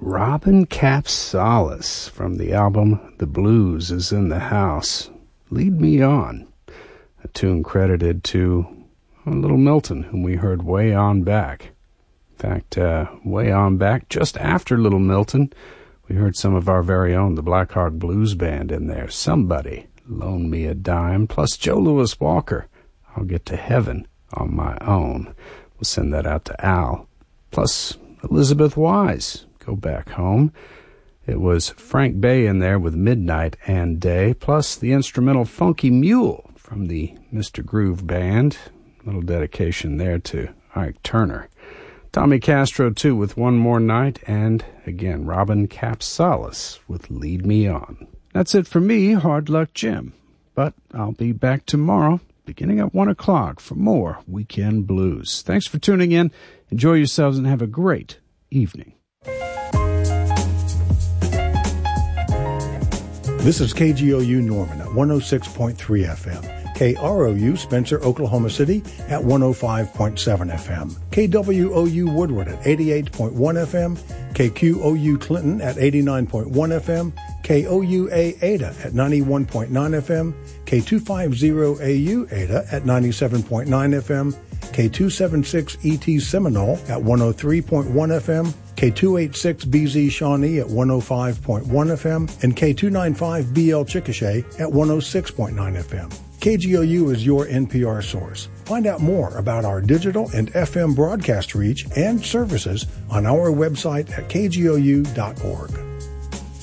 Robin Capsalis from the album The Blues Is in the House. Lead Me On, a tune credited to Little Milton, whom we heard way on back. In fact, way on back, just after Little Milton, we heard some of our very own, the Black Hawk Blues Band in there. Somebody Loan Me a Dime, plus Joe Louis Walker, I'll Get to Heaven on My Own. We'll send that out to Al. Plus Elizabeth Wise, Go Back Home. It was Frank Bay in there with Midnight and Day, plus the instrumental Funky Mule from the Mr. Groove Band. A little dedication there to Ike Turner. Tommy Castro, too, with One More Night, and again, Robin Capsalis with Lead Me On. That's it for me, Hard Luck Jim. But I'll be back tomorrow, beginning at 1 o'clock, for more Weekend Blues. Thanks for tuning in. Enjoy yourselves and have a great evening. This is KGOU Norman at 106.3 FM. KROU Spencer, Oklahoma City at 105.7 FM. KWOU Woodward at 88.1 FM. KQOU Clinton at 89.1 FM. KOUA Ada at 91.9 FM. K250AU Ada at 97.9 FM. K276ET Seminole at 103.1 FM. K286BZ Shawnee at 105.1 FM, and K295BL Chickasha at 106.9 FM. KGOU is your NPR source. Find out more about our digital and FM broadcast reach and services on our website at kgou.org.